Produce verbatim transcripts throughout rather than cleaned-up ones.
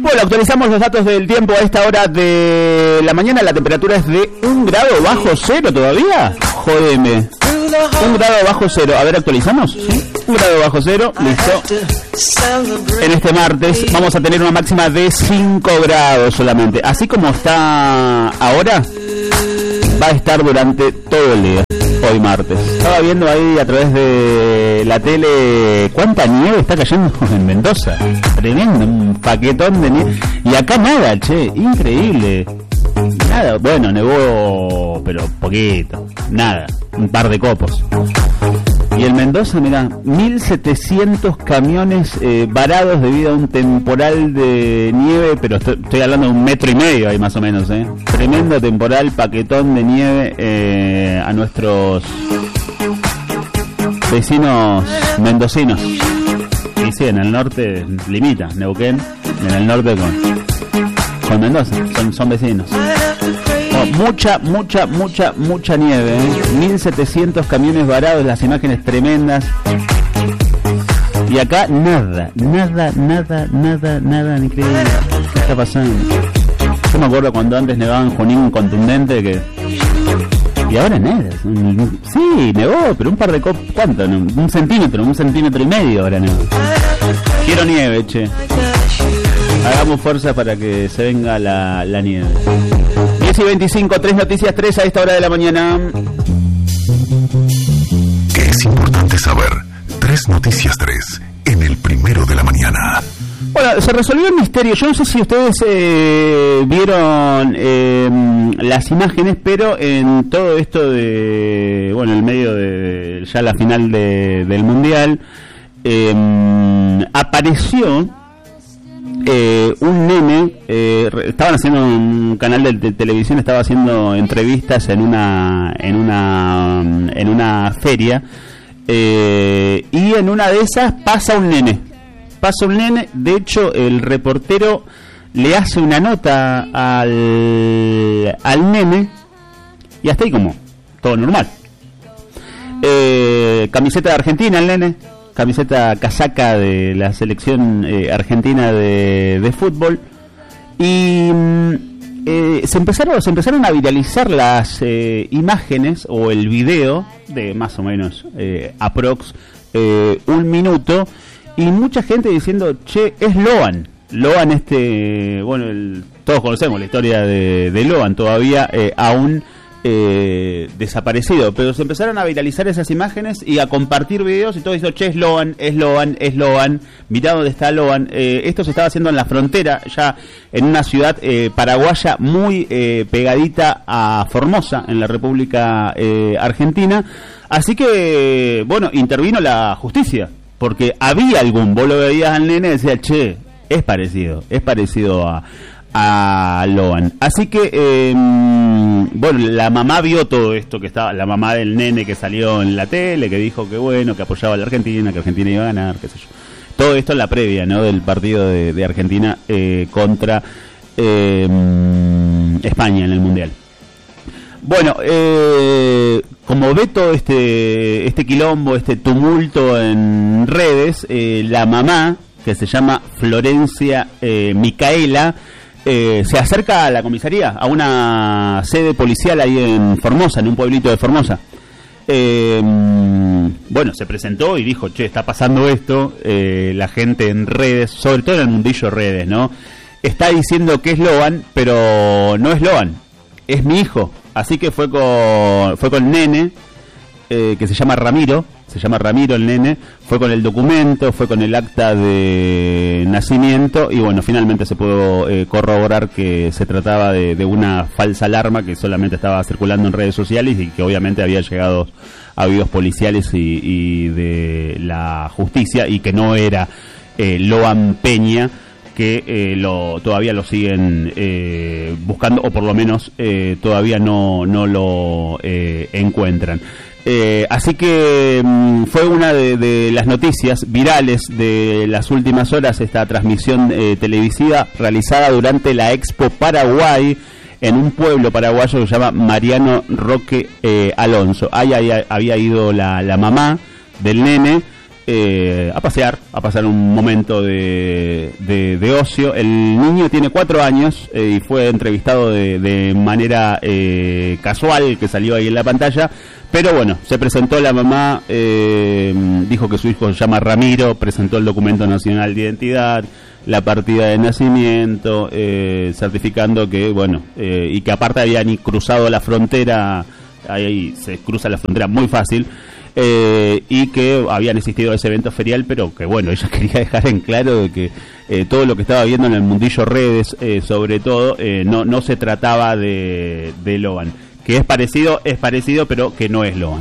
Bueno, actualizamos los datos del tiempo a esta hora de la mañana. La temperatura es de un grado bajo cero todavía. Jódeme. Un grado bajo cero. A ver, actualizamos. ¿Sí? Un grado bajo cero. Listo. En este martes vamos a tener una máxima de cinco grados solamente. Así como está ahora, va a estar durante todo el día. Hoy martes. Estaba viendo ahí a través de la tele cuánta nieve está cayendo en Mendoza. Tremendo, un paquetón de nieve. Y acá nada, che, increíble. Nada, bueno, nevó, pero poquito. Nada, un par de copos. Y en Mendoza, mirá, mil setecientos camiones eh, varados debido a un temporal de nieve, pero estoy, estoy hablando de un metro y medio ahí más o menos, ¿eh? Tremendo temporal, paquetón de nieve eh, a nuestros vecinos mendocinos. Y sí, en el norte limita, Neuquén, en el norte con, con Mendoza, son, son vecinos. Oh, mucha, mucha, mucha, mucha nieve, ¿eh? mil setecientos camiones varados, las imágenes tremendas. Y acá nada, nada, nada, nada, nada, increíble. ¿Qué está pasando? Yo me acuerdo cuando antes nevaba en Junín contundente que... Y ahora nada. Sí, nevó, pero un par de cop... ¿Cuánto? Un centímetro, un centímetro y medio ahora nevó. Quiero nieve, che. Hagamos fuerza para que se venga la, la nieve. diez y veinticinco, tres noticias, tres a esta hora de la mañana. ¿Qué es importante saber? Tres noticias, tres en el primero de la mañana. Bueno, se resolvió el misterio. Yo no sé si ustedes eh, vieron eh, las imágenes, pero en todo esto de, bueno, el medio de ya la final de, del Mundial, eh, apareció Eh, un nene, eh, estaban haciendo un canal de, de televisión, estaba haciendo entrevistas en una en una en una feria, eh, y en una de esas pasa un nene, pasa un nene. De hecho, el reportero le hace una nota al al nene y hasta ahí como todo normal. Eh, camiseta de Argentina el nene. Camiseta casaca de la selección eh, argentina de, de fútbol. Y eh, se empezaron se empezaron a viralizar las eh, imágenes o el video de más o menos eh, aprox eh, un minuto, y mucha gente diciendo, che, es Loan Loan este, bueno, el, todos conocemos la historia de, de Loan, todavía eh, aún Eh, desaparecido, pero se empezaron a viralizar esas imágenes y a compartir videos y todo eso. Che, es Loan, es Loan, es Loan, mirá dónde está Loan. Eh, esto se estaba haciendo en la frontera, ya en una ciudad eh, paraguaya muy eh, pegadita a Formosa, en la República eh, Argentina. Así que, bueno, intervino la justicia, porque había algún, vos lo veías al nene y decía, che, es parecido, es parecido a a Loan. Así que eh, bueno, la mamá vio todo esto, que estaba la mamá del nene que salió en la tele, que dijo que bueno, que apoyaba a la Argentina, que Argentina iba a ganar, qué sé yo. Todo esto en la previa, ¿no?, del partido de, de Argentina eh, contra eh, España en el Mundial. Bueno, eh, como ve todo este este quilombo, este tumulto en redes, eh, la mamá, que se llama Florencia eh, Micaela, Eh, se acerca a la comisaría, a una sede policial ahí en Formosa, en un pueblito de Formosa. Eh, bueno, se presentó y dijo, che, está pasando esto. Eh, la gente en redes, sobre todo en el mundillo redes, ¿no?, está diciendo que es Loan, pero no es Loan, es mi hijo. Así que fue con fue con el nene, eh, que se llama Ramiro, se llama Ramiro el nene, fue con el documento, fue con el acta de nacimiento, y bueno, finalmente se pudo eh, corroborar que se trataba de, de una falsa alarma que solamente estaba circulando en redes sociales y que obviamente había llegado a avisos policiales y, y de la justicia, y que no era eh, Loan Peña, que eh, lo todavía lo siguen eh, buscando, o por lo menos eh, todavía no, no lo eh, encuentran. Eh, así que mmm, fue una de, de las noticias virales de las últimas horas, esta transmisión eh, televisiva realizada durante la Expo Paraguay en un pueblo paraguayo que se llama Mariano Roque eh, Alonso. Ahí había, había ido la, la mamá del nene, eh, a pasear, a pasar un momento de, de, de ocio. El niño tiene cuatro años eh, y fue entrevistado de, de manera eh, casual, que salió ahí en la pantalla. Pero bueno, se presentó la mamá, eh, dijo que su hijo se llama Ramiro, presentó el documento nacional de identidad, la partida de nacimiento, eh, certificando que, bueno, eh, y que aparte habían cruzado la frontera, ahí se cruza la frontera muy fácil, eh, y que habían existido ese evento ferial, pero que, bueno, ella quería dejar en claro de que eh, todo lo que estaba viendo en el mundillo redes, eh, sobre todo, eh, no, no se trataba de, de Logan. Que es parecido, es parecido, pero que no es Logan.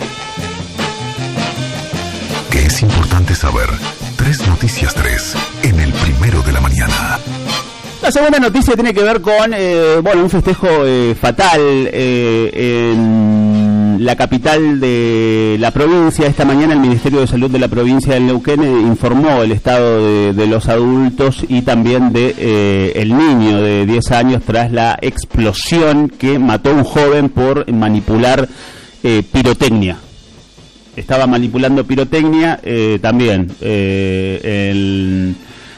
Que es importante saber. Tres Noticias tres, en el primero de la mañana. La segunda noticia tiene que ver con, eh, bueno, un festejo eh, fatal eh, en la capital de la provincia. Esta mañana el Ministerio de Salud de la provincia del Neuquén eh, informó el estado de, de los adultos y también de eh, el niño de diez años tras la explosión que mató a un joven por manipular eh, pirotecnia. Estaba manipulando pirotecnia eh, también eh, el...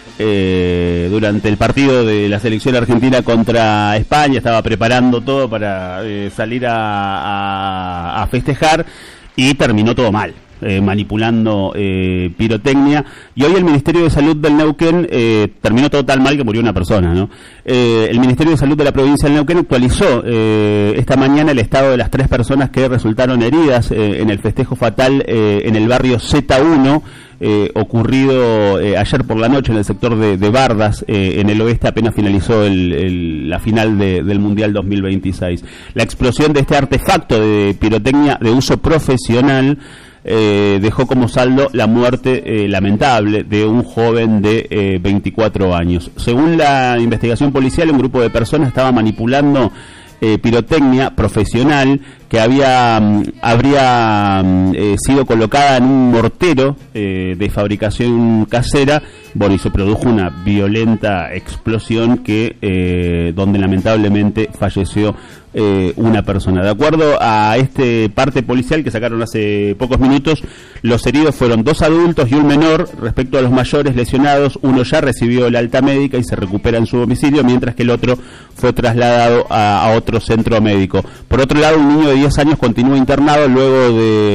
Eh, durante el partido de la selección argentina contra España, estaba preparando todo para eh, salir a, a, a festejar y terminó todo mal, eh, manipulando eh, pirotecnia. Y hoy el Ministerio de Salud del Neuquén eh, terminó todo tan mal que murió una persona, ¿no? Eh, el Ministerio de Salud de la provincia del Neuquén actualizó eh, esta mañana el estado de las tres personas que resultaron heridas eh, en el festejo fatal eh, en el barrio Z uno, Eh, ocurrido eh, ayer por la noche en el sector de, de Bardas, eh, en el oeste, apenas finalizó el, el, la final de, del Mundial dos mil veintiséis. La explosión de este artefacto de pirotecnia de uso profesional eh, dejó como saldo la muerte eh, lamentable de un joven de eh, veinticuatro años. Según la investigación policial, un grupo de personas estaba manipulando Eh, pirotecnia profesional que había um, habría um, eh, sido colocada en un mortero eh, de fabricación casera. Bueno, y se produjo una violenta explosión que eh, donde lamentablemente falleció eh, una persona. De acuerdo a este parte policial que sacaron hace pocos minutos, los heridos fueron dos adultos y un menor. Respecto a los mayores lesionados, uno ya recibió el alta médica y se recupera en su domicilio, mientras que el otro fue trasladado a, a otro centro médico. Por otro lado, un niño de diez años continúa internado luego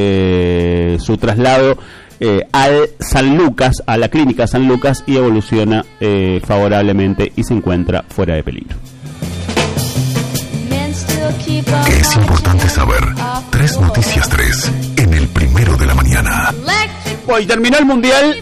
de su traslado eh, al San Lucas, a la clínica San Lucas, y evoluciona eh, favorablemente y se encuentra fuera de peligro. Que es importante saber. Tres Noticias tres, en el primero de la mañana. Hoy terminó el Mundial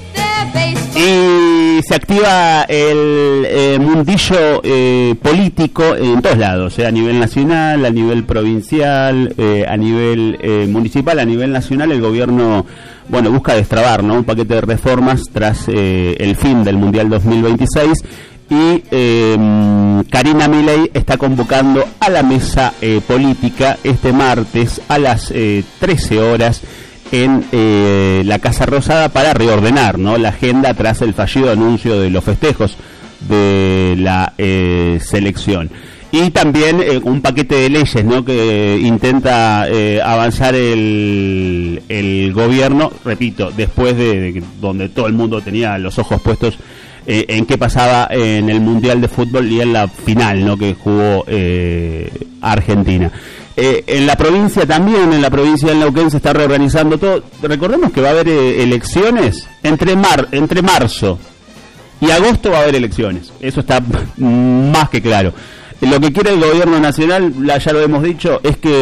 y se activa el eh, mundillo eh, político en todos lados, eh, a nivel nacional, a nivel provincial, eh, a nivel eh, municipal, a nivel nacional. El gobierno, bueno, busca destrabar, ¿no?, un paquete de reformas tras eh, el fin del Mundial dos mil veintiséis. Y eh, Karina Milei está convocando a la mesa eh, política este martes a las eh, trece horas en eh, la Casa Rosada para reordenar, ¿no?, la agenda tras el fallido anuncio de los festejos de la eh, selección. Y también eh, un paquete de leyes, ¿no?, que intenta eh, avanzar el, el gobierno, repito, después de, de donde todo el mundo tenía los ojos puestos Eh, en qué pasaba en el Mundial de Fútbol y en la final, ¿no?, que jugó eh, Argentina. Eh, en la provincia también, en la provincia del Neuquén se está reorganizando todo. Recordemos que va a haber eh, elecciones entre mar, entre marzo y agosto, va a haber elecciones. Eso está más que claro. Lo que quiere el gobierno nacional, ya lo hemos dicho, es que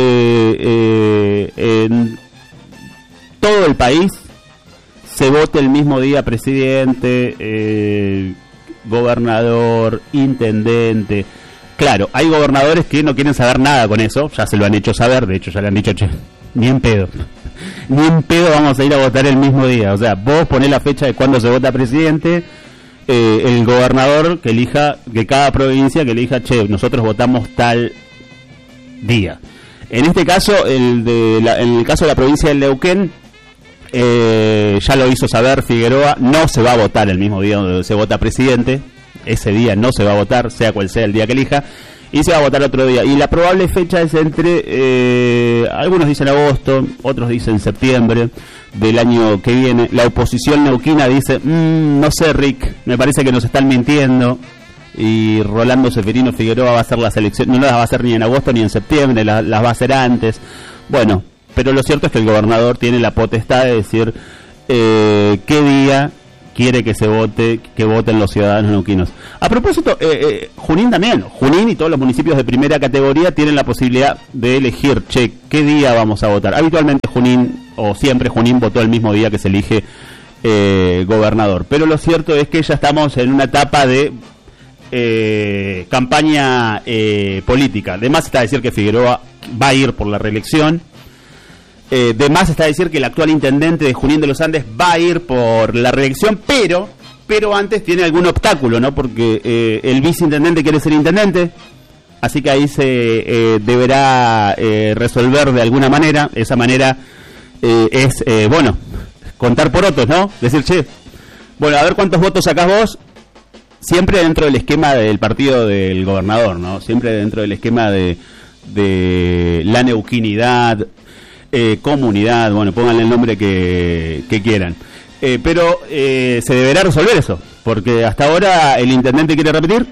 eh, en todo el país se vote el mismo día presidente, eh, gobernador, intendente. Claro, hay gobernadores que no quieren saber nada con eso, ya se lo han hecho saber, de hecho ya le han dicho, che, ni en pedo, ni en pedo vamos a ir a votar el mismo día. O sea, vos ponés la fecha de cuándo se vota presidente, eh, el gobernador que elija, que cada provincia que elija, che, nosotros votamos tal día. En este caso, el de la, en el caso de la provincia del Neuquén, Eh, ya lo hizo saber Figueroa, no se va a votar el mismo día donde se vota presidente, ese día no se va a votar, sea cual sea el día que elija. y se va a votar otro día. Y la probable fecha es entre, eh, algunos dicen agosto, otros dicen septiembre del año que viene. La oposición neuquina dice, mmm, no sé, Rick, me parece que nos están mintiendo. Y Rolando Seferino Figueroa va a hacer las elecciones, no las va a hacer ni en agosto ni en septiembre, las, las va a hacer antes. Bueno, pero lo cierto es que el gobernador tiene la potestad de decir eh, qué día quiere que se vote, que voten los ciudadanos neuquinos. A propósito, eh, eh, Junín también, Junín y todos los municipios de primera categoría tienen la posibilidad de elegir, che, qué día vamos a votar. Habitualmente Junín, o siempre Junín, votó el mismo día que se elige eh, gobernador. Pero lo cierto es que ya estamos en una etapa de eh, campaña eh, política. De más está decir que Figueroa va a ir por la reelección. Eh, de más está decir que el actual intendente de Junín de los Andes va a ir por la reelección, pero pero antes tiene algún obstáculo, ¿no? Porque eh, el viceintendente quiere ser intendente, así que ahí se eh, deberá eh, resolver de alguna manera. Esa manera eh, es, eh, bueno, contar por otros, ¿no? Decir, che, bueno, a ver cuántos votos sacás vos, siempre dentro del esquema del partido del gobernador, ¿no? Siempre dentro del esquema de, de la neuquinidad, Eh, comunidad, bueno, pónganle el nombre que, que quieran. Eh, pero eh, se deberá resolver eso, porque hasta ahora el intendente quiere repetir,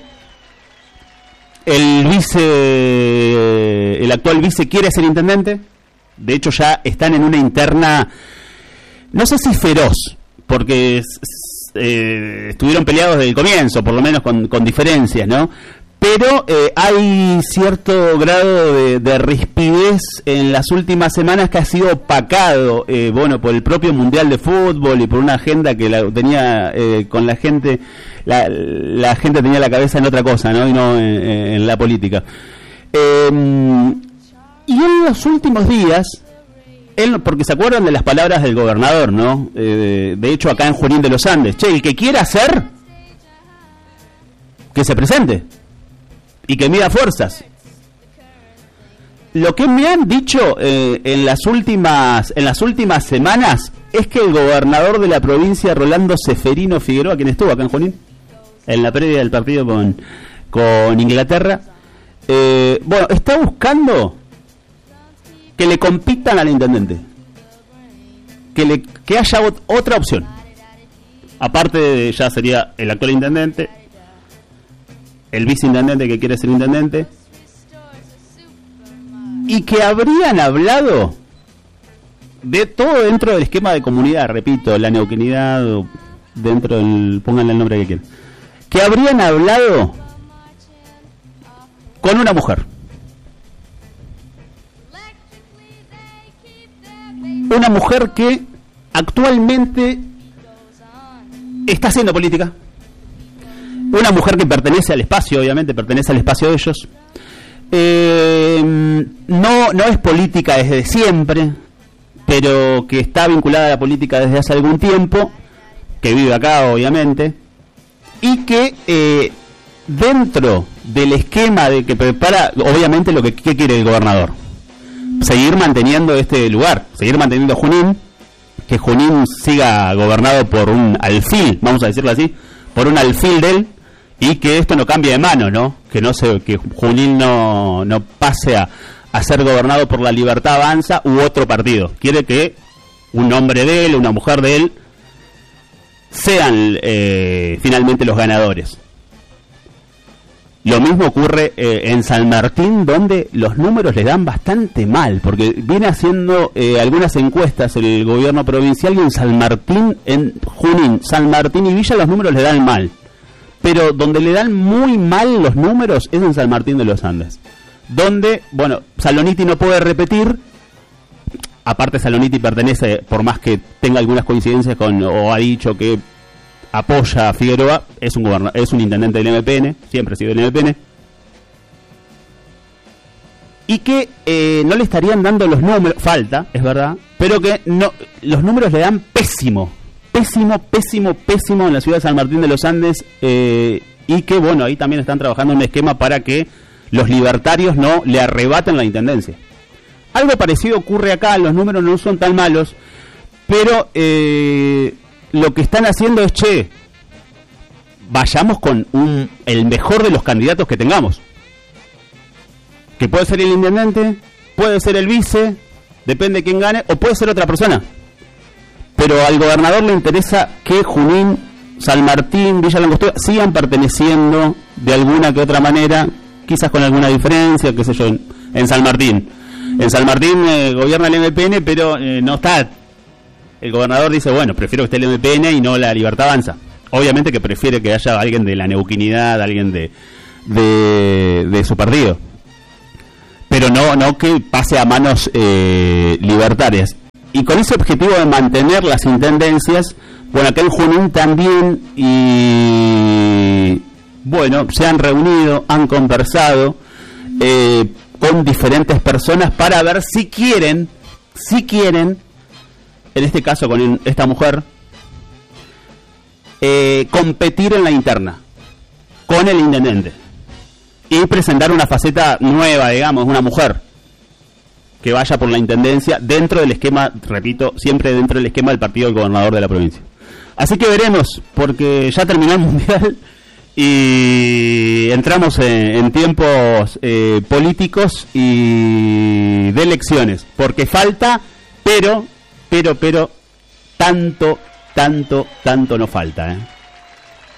el vice, el actual vice quiere ser intendente, de hecho ya están en una interna, no sé si feroz, porque eh, estuvieron peleados desde el comienzo, por lo menos con, con diferencias, ¿no? Pero eh, hay cierto grado de, de rispidez en las últimas semanas que ha sido opacado, eh, bueno, por el propio Mundial de Fútbol y por una agenda que la tenía eh, con la gente, la, la gente tenía la cabeza en otra cosa, ¿no? Y no en, en la política. Eh, y en los últimos días, él, porque se acuerdan de las palabras del gobernador, ¿no? Eh, de hecho, acá en Junín de los Andes, che, el que quiera hacer, que se presente y que mida fuerzas. Lo que me han dicho eh, en las últimas en las últimas semanas es que el gobernador de la provincia, Rolando Seferino Figueroa, quien estuvo acá en Junín en la previa del partido con con Inglaterra, eh, bueno, está buscando que le compitan al intendente, que le que haya ot- otra opción, aparte de, ya sería el actual intendente, el viceintendente que quiere ser intendente, y que habrían hablado de todo dentro del esquema de comunidad, repito, la neuquinidad, dentro del, pónganle el nombre que quieran, que habrían hablado con una mujer, una mujer que actualmente está haciendo política, una mujer que pertenece al espacio, obviamente pertenece al espacio de ellos. Eh, no, no es política desde siempre, pero que está vinculada a la política desde hace algún tiempo, que vive acá, obviamente, y que eh, dentro del esquema de que prepara, obviamente, lo que, que quiere el gobernador, seguir manteniendo este lugar, seguir manteniendo Junín, que Junín siga gobernado por un alfil, vamos a decirlo así, por un alfil de él, y que esto no cambie de mano, ¿no? Que no se, que Junín no, no pase a, a ser gobernado por La Libertad Avanza u otro partido. Quiere que un hombre de él, una mujer de él, sean eh, finalmente los ganadores. Lo mismo ocurre eh, en San Martín, donde los números le dan bastante mal, porque viene haciendo eh, algunas encuestas el gobierno provincial, y en San Martín, en Junín, San Martín y Villa los números le dan mal. Pero donde le dan muy mal los números es en San Martín de los Andes, donde, bueno, Saloniti no puede repetir. Aparte, Saloniti pertenece, por más que tenga algunas coincidencias con, o ha dicho que apoya a Figueroa, es un goberna, es un intendente del M P N, siempre ha sido del M P N, y que eh, no le estarían dando los números, falta, es verdad, pero que no, los números le dan pésimo. Pésimo, pésimo, pésimo en la ciudad de San Martín de los Andes, eh, y que, bueno, ahí también están trabajando en un esquema para que los libertarios no le arrebaten la intendencia. Algo parecido ocurre acá, los números no son tan malos, pero eh, lo que están haciendo es, che, vayamos con un, el mejor de los candidatos que tengamos. que puede ser el intendente, puede ser el vice, depende de quién gane, o puede ser otra persona. Pero al gobernador le interesa que Junín, San Martín, Villa Langostura sigan perteneciendo de alguna que otra manera, quizás con alguna diferencia, qué sé yo, en, en San Martín. En San Martín eh, gobierna el M P N, pero eh, no está. El gobernador dice, bueno, prefiero que esté el M P N y no la Libertad Avanza. Obviamente que prefiere que haya alguien de la neuquinidad, alguien de, de, de su partido. Pero no, no que pase a manos eh, libertarias. Y con ese objetivo de mantener las intendencias, bueno, acá en Junín también, y bueno, se han reunido, han conversado eh, con diferentes personas para ver si quieren, si quieren, en este caso con esta mujer, eh, competir en la interna con el intendente y presentar una faceta nueva, digamos, una mujer que vaya por la intendencia dentro del esquema, repito, siempre dentro del esquema del partido del gobernador de la provincia. Así que veremos, porque ya terminó el mundial y entramos en, en tiempos eh, políticos y de elecciones, porque falta, pero, pero, pero, tanto, tanto, tanto no falta, ¿eh?